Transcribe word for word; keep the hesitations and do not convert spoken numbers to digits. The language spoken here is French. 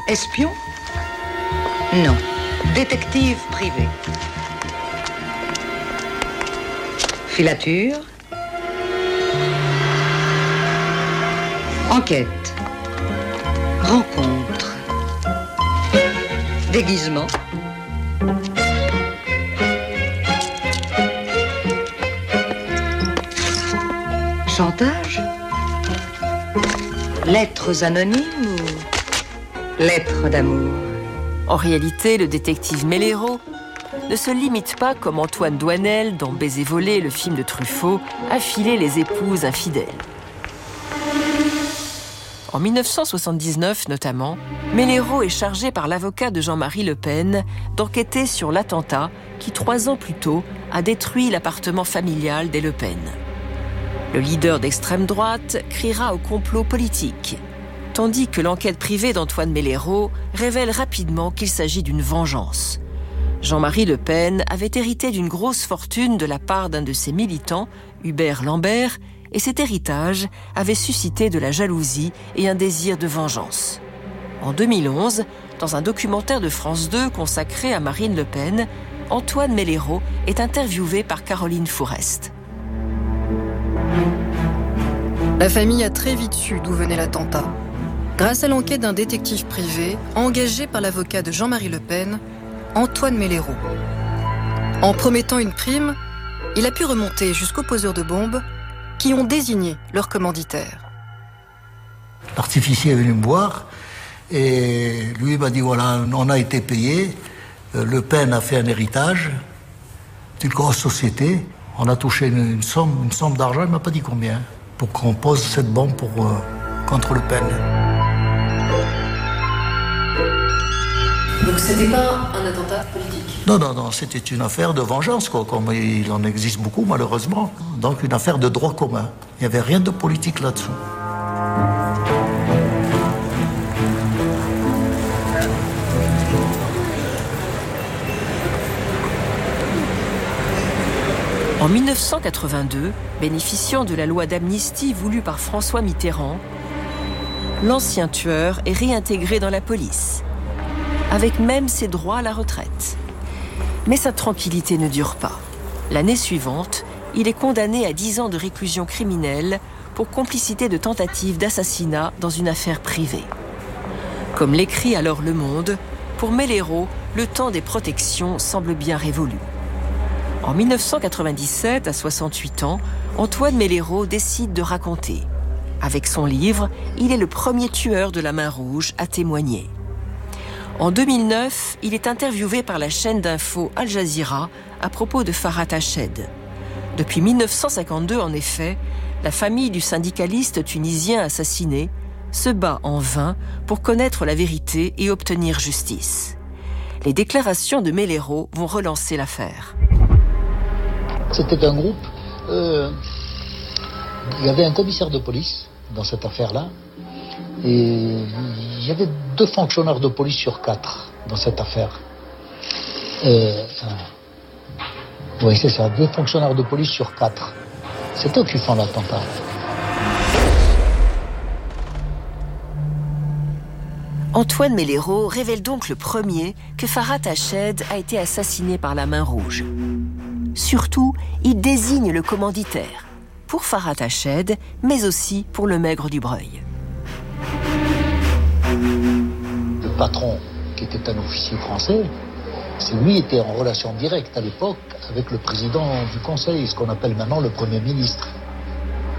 Espion? Non. Détective privé. Filature. Enquête. Rencontre. Déguisement. Chantage. Lettres anonymes ou lettres d'amour? En réalité, le détective Melero ne se limite pas, comme Antoine Doinel dans Baiser volé, le film de Truffaut, à filer les épouses infidèles. En dix-neuf cent soixante-dix-neuf notamment, Melero est chargé par l'avocat de Jean-Marie Le Pen d'enquêter sur l'attentat qui, trois ans plus tôt, a détruit l'appartement familial des Le Pen. Le leader d'extrême droite criera au complot politique, tandis que l'enquête privée d'Antoine Melero révèle rapidement qu'il s'agit d'une vengeance. Jean-Marie Le Pen avait hérité d'une grosse fortune de la part d'un de ses militants, Hubert Lambert, et cet héritage avait suscité de la jalousie et un désir de vengeance. En deux mille onze, dans un documentaire de France deux consacré à Marine Le Pen, Antoine Melero est interviewé par Caroline Fourest. La famille a très vite su d'où venait l'attentat, grâce à l'enquête d'un détective privé engagé par l'avocat de Jean-Marie Le Pen, Antoine Melero. En promettant une prime, il a pu remonter jusqu'aux poseurs de bombes qui ont désigné leur commanditaire. L'artificier est venu me voir et lui m'a dit voilà, on a été payé, Le Pen a fait un héritage d'une grosse société, on a touché une, une somme, une somme d'argent, il m'a pas dit combien, pour qu'on pose cette bombe pour, euh, contre Le Pen. Donc c'était pas un attentat politique? Non, non, non, c'était une affaire de vengeance, quoi, comme il en existe beaucoup, malheureusement. Donc une affaire de droit commun. Il n'y avait rien de politique là-dessous. En dix-neuf cent quatre-vingt-deux, bénéficiant de la loi d'amnistie voulue par François Mitterrand, l'ancien tueur est réintégré dans la police, avec même ses droits à la retraite. Mais sa tranquillité ne dure pas. L'année suivante, il est condamné à dix ans de réclusion criminelle pour complicité de tentative d'assassinat dans une affaire privée. Comme l'écrit alors Le Monde, pour Melero, le temps des protections semble bien révolu. En dix-neuf cent quatre-vingt-dix-sept, à soixante-huit ans, Antoine Melero décide de raconter. Avec son livre, il est le premier tueur de la Main Rouge à témoigner. En deux mille neuf, il est interviewé par la chaîne d'info Al Jazeera à propos de Farhat Hached. Depuis dix-neuf cent cinquante-deux, en effet, la famille du syndicaliste tunisien assassiné se bat en vain pour connaître la vérité et obtenir justice. Les déclarations de Melero vont relancer l'affaire. C'était un groupe... Euh, il y avait un commissaire de police dans cette affaire-là. Et il y avait deux fonctionnaires de police sur quatre dans cette affaire. Euh, enfin, oui, c'est ça, deux fonctionnaires de police sur quatre. C'est eux qui font l'attentat. Antoine Melero révèle donc le premier que Farhat Hached a été assassiné par la Main Rouge. Surtout, il désigne le commanditaire, pour Farhat Hached, mais aussi pour le Maigre du Breuil. Le patron, qui était un officier français, c'est lui était en relation directe à l'époque avec le président du Conseil, ce qu'on appelle maintenant le Premier ministre.